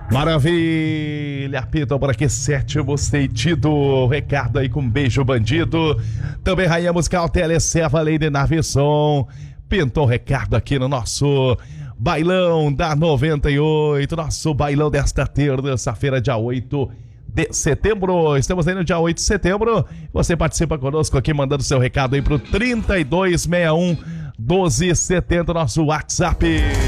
Maravilha, Pito, por aqui, sétimo sentido, recado aí com beijo bandido, também rainha musical Teleseva, Lady Navisson, pintou o recado aqui no nosso bailão da 98, nosso bailão desta terça-feira, dia 8 de setembro, estamos aí no dia 8 de setembro, você participa conosco aqui, mandando seu recado aí pro 3261 1270, nosso WhatsApp.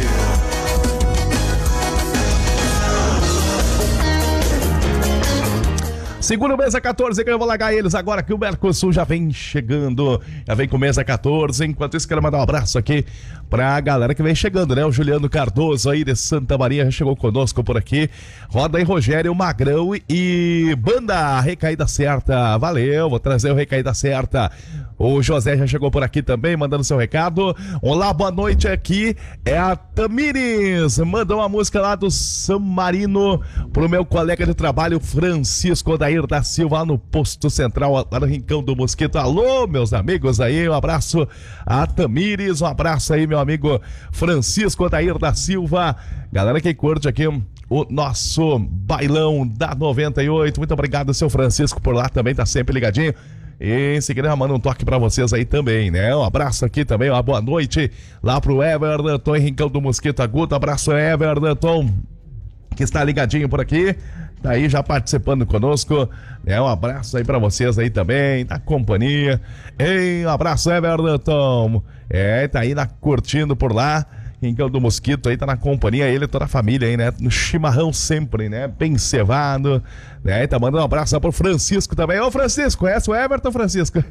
Segundo mesa 14, que eu vou largar eles agora que o Mercosul já vem chegando, já vem com mesa 14. Enquanto isso, quero mandar um abraço aqui pra galera que vem chegando, né? O Juliano Cardoso aí de Santa Maria já chegou conosco por aqui. Roda aí, Rogério Magrão e banda Recaída Certa. Valeu, vou trazer o Recaída Certa. O José já chegou por aqui também, mandando seu recado. Olá, boa noite, aqui é a Tamires. Manda uma música lá do San Marino pro meu colega de trabalho, Francisco Odair da Silva, lá no Posto Central, lá no Rincão do Mosquito. Alô, meus amigos aí, um abraço a Tamires, um abraço aí, meu amigo Francisco Odair da Silva. Galera que curte aqui o nosso bailão da 98. Muito obrigado, seu Francisco, por lá também, tá sempre ligadinho. E em seguida, manda um toque pra vocês aí também, né? Um abraço aqui também, uma boa noite lá pro Everton em Rincão do Mosquito Agudo. Abraço, Everton, que está ligadinho por aqui, tá aí já participando conosco, né? Um abraço aí pra vocês aí também, na companhia. Ei, um abraço, Everton. Tá aí curtindo por lá. Rincão do Mosquito aí, tá na companhia, ele e toda a família aí, né? No chimarrão sempre, né? Bem cevado, né? Tá mandando um abraço pro Francisco também. Ô, Francisco, conhece o Everton, Francisco?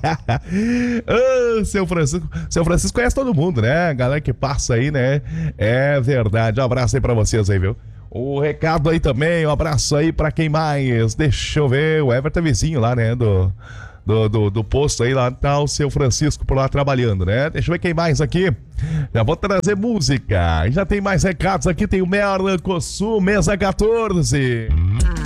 Ô, seu Francisco conhece todo mundo, né? A galera que passa aí, né? É verdade, um abraço aí pra vocês aí, viu? O recado aí também, um abraço aí pra quem mais? Deixa eu ver, o Everton é vizinho lá, né? Do posto aí, lá tá o seu Francisco por lá trabalhando, né? Deixa eu ver quem mais aqui. Já vou trazer música. Já tem mais recados aqui, tem o Mercosul, mesa 14.